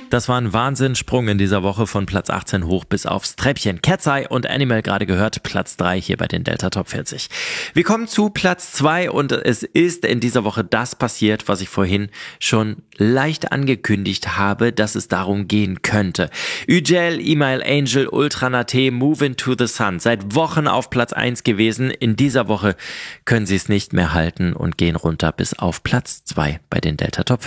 Das war ein Wahnsinnssprung in dieser Woche von Platz 18 hoch bis aufs Treppchen. Cat's Eye und Animal gerade gehört, Platz 3 hier bei den Delta Top 40. Wir kommen zu Platz 2 und es ist in dieser Woche das passiert, was ich vorhin schon leicht angekündigt habe, dass es darum gehen könnte. Üjel, Email Angel, Ultranate, Move Into the Sun. Seit Wochen auf Platz 1 gewesen. In dieser Woche können sie es nicht mehr halten und gehen runter bis auf Platz 2 bei den Delta Top 40.